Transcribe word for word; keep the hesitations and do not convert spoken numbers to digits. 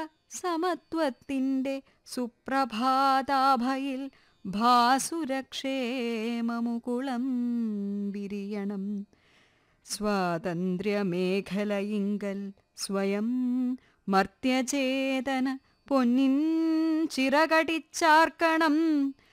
സമത്വത്തിൻ്റെ സുപ്രഭാതാഭയിൽ ഭാസുരക്ഷേമമുകുളം വിരിയണം. സ്വാതന്ത്ര്യമേഖലയിങ്കൽ സ്വയം മർത്യചേതന പൊന്നിൻ ചിറകടിച്ചാർക്കണം.